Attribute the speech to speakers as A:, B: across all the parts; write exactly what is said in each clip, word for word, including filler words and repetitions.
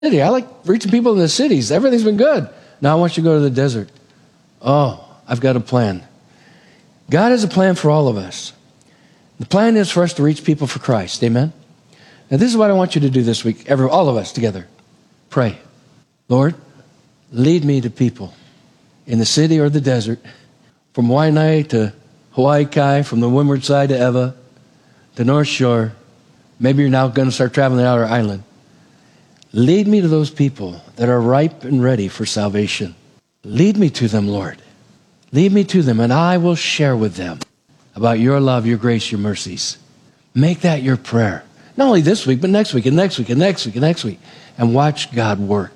A: city. I like reaching people in the cities. Everything's been good. Now I want you to go to the desert. Oh, I've got a plan. God has a plan for all of us. The plan is for us to reach people for Christ. Amen? Now this is what I want you to do this week, every, all of us together. Pray. Lord, lead me to people in the city or the desert, from Waianae to Hawaii Kai, from the windward side to Ewa, to North Shore. Maybe you're now going to start traveling out our island. Lead me to those people that are ripe and ready for salvation. Lead me to them, Lord. Lead me to them, and I will share with them about your love, your grace, your mercies. Make that your prayer. Not only this week, but next week, and next week, and next week, and next week. And watch God work.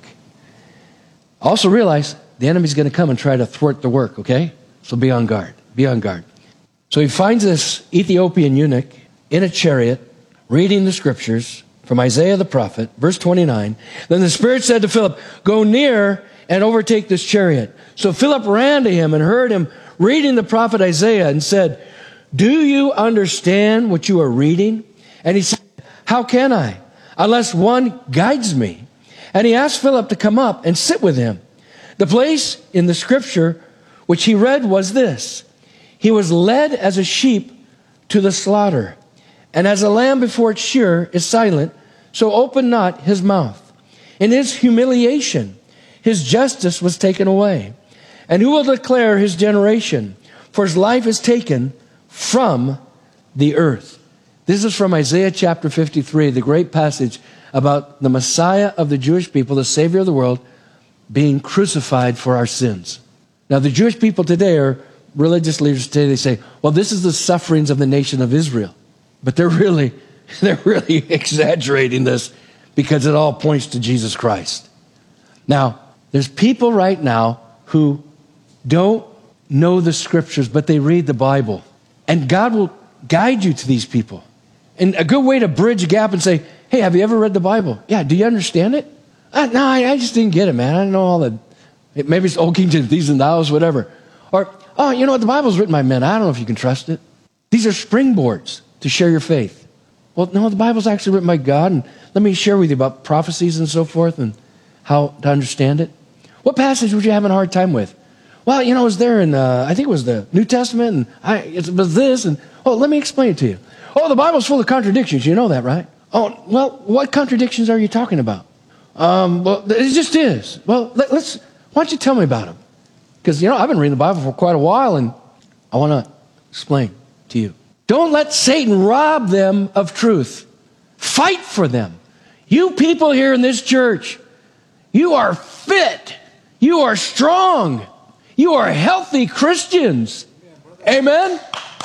A: Also realize the enemy's going to come and try to thwart the work, okay? So be on guard. Be on guard. So he finds this Ethiopian eunuch in a chariot, reading the scriptures from Isaiah the prophet, verse twenty-nine. Then the Spirit said to Philip, go near and overtake this chariot. So Philip ran to him and heard him reading the prophet Isaiah and said, do you understand what you are reading? And he said, how can I, unless one guides me? And he asked Philip to come up and sit with him. The place in the scripture which he read was this: he was led as a sheep to the slaughter, and as a lamb before its shearer is silent, so opened not his mouth. In his humiliation, his justice was taken away. And who will declare his generation? For his life is taken from the earth. This is from Isaiah chapter fifty-three, the great passage about the Messiah of the Jewish people, the Savior of the world, being crucified for our sins. Now, the Jewish people today, are religious leaders today, they say, well, this is the sufferings of the nation of Israel. But they're really, they're really exaggerating this because it all points to Jesus Christ. Now, there's people right now who don't know the scriptures, but they read the Bible. And God will guide you to these people. And a good way to bridge a gap and say, hey, have you ever read the Bible? Yeah, do you understand it? Uh, no, I, I just didn't get it, man. I don't know all the, it, maybe it's old King James, these and thous, whatever. Or, oh, you know what, the Bible's written by men. I don't know if you can trust it. These are springboards to share your faith. Well, no, the Bible's actually written by God, and let me share with you about prophecies and so forth and how to understand it. What passage would you have a hard time with? Well, you know, it was there in, uh, I think it was the New Testament, and I, it was this, and, oh, let me explain it to you. Oh, the Bible's full of contradictions. You know that, right? Oh, well, what contradictions are you talking about? Um, well, it just is. Well, let, let's, why don't you tell me about them? Because, you know, I've been reading the Bible for quite a while, and I want to explain to you. Don't let Satan rob them of truth. Fight for them. You people here in this church, you are fit. You are strong. You are healthy Christians. Amen?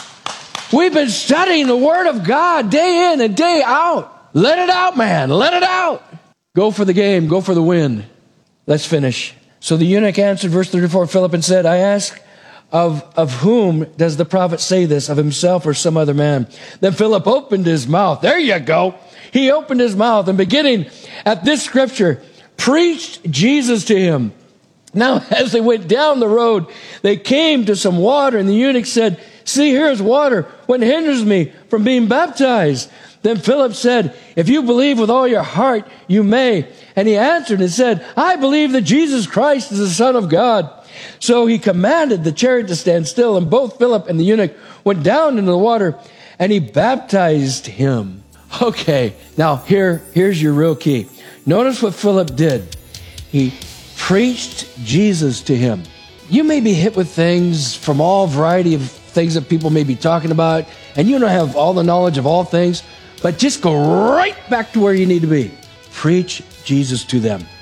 A: We've been studying the Word of God day in and day out. Let it out, man. Let it out. Go for the game. Go for the win. Let's finish. So the eunuch answered, verse thirty-four, Philip, and said, I ask, of, of whom does the prophet say this, of himself or some other man? Then Philip opened his mouth. There you go. He opened his mouth, and beginning at this scripture, preached Jesus to him. Now, as they went down the road, they came to some water, and the eunuch said, see, here is water. What hinders me from being baptized? Then Philip said, if you believe with all your heart, you may. And he answered and said, I believe that Jesus Christ is the Son of God. So he commanded the chariot to stand still, and both Philip and the eunuch went down into the water, and he baptized him. Okay, now here, here's your real key. Notice what Philip did. He preached Jesus to him. You may be hit with things from all variety of things that people may be talking about, and you don't have all the knowledge of all things, but just go right back to where you need to be. Preach Jesus to them.